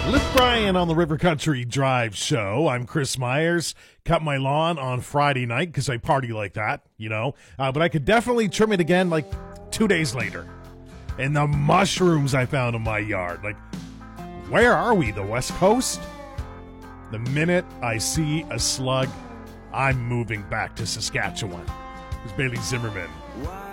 Luke Bryan on the River Country Drive Show. I'm Chris Myers. Cut my lawn on Friday night because I party like that, but I could definitely trim it again like 2 days later. And the mushrooms I found in my yard. Like, where are we? The West Coast? The minute I see a slug, I'm moving back to Saskatchewan. It's Bailey Zimmerman.